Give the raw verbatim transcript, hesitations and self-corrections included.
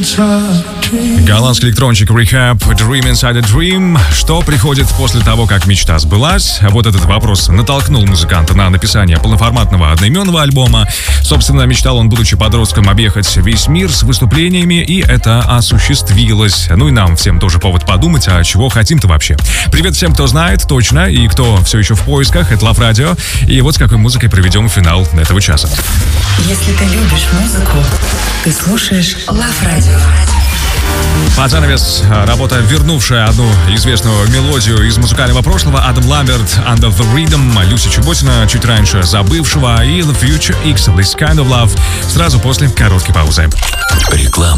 Голландский электрончик Rehab, Dream Inside a Dream. Что приходит после того, как мечта сбылась? Вот этот вопрос натолкнул музыканта на написание полноформатного одноименного альбома. Собственно, мечтал он, будучи подростком, объехать весь мир с выступлениями, и это осуществилось. Ну и нам всем тоже повод подумать, а чего хотим-то вообще. Привет всем, кто знает точно, и кто все еще в поисках. Это Love Radio. И вот с какой музыкой проведем финал этого часа. Если ты любишь музыку, ты слушаешь Love Radio. Под занавес работа, вернувшая одну известную мелодию из музыкального прошлого. Адам Ламберт, Under the Rhythm, Люся Чеботина, чуть раньше Забывшего, и The Future X, This Kind of Love, сразу после короткой паузы. Реклама.